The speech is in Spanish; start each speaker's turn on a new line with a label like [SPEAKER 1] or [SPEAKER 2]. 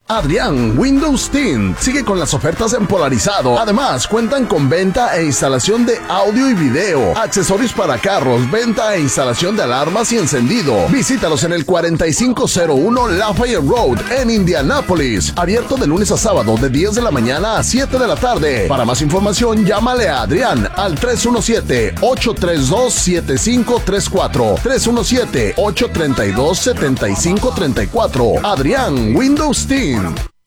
[SPEAKER 1] Adrián Windows Tint sigue con las ofertas en Polarizado. Además, cuentan con venta e instalación de audio y video, accesorios para carros, venta e instalación de alarmas y encendido. Visítalos en el 4501 Lafayette Road en Indianápolis. Abierto de lunes a sábado de 10 de la mañana a 7 de la tarde. Para más información, llámale a Adrián al 317-832-7534. 317-832-7534. Adrián Windows Tint.